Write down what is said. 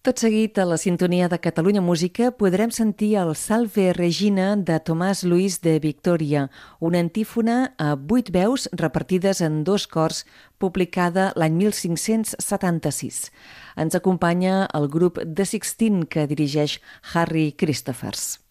Tot seguit, a la sintonia de Catalunya Música, podrem sentir el Salve Regina de Tomàs Luis de Victòria, una antífona a 8 veus repartides en 2 cors, publicada l'any 1576. Ens acompanya el grup The Sixteen que dirigeix Harry Christophers.